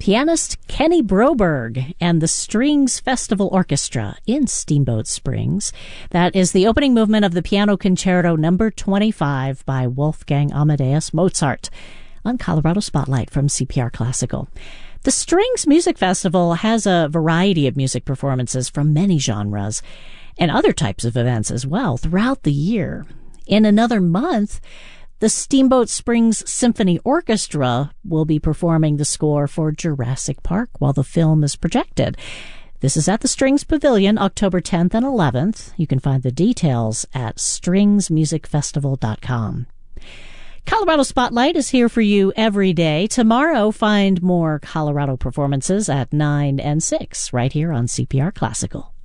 pianist Kenny Broberg and the Strings Festival Orchestra in Steamboat Springs. That is the opening movement of the Piano Concerto No. 25 by Wolfgang Amadeus Mozart on Colorado Spotlight from CPR Classical. The Strings Music Festival has a variety of music performances from many genres and other types of events as well throughout the year. In another month, the Steamboat Springs Symphony Orchestra will be performing the score for Jurassic Park while the film is projected. This is at the Strings Pavilion, October 10th and 11th. You can find the details at stringsmusicfestival.com. Colorado Spotlight is here for you every day. Tomorrow, find more Colorado performances at 9 and 6 right here on CPR Classical.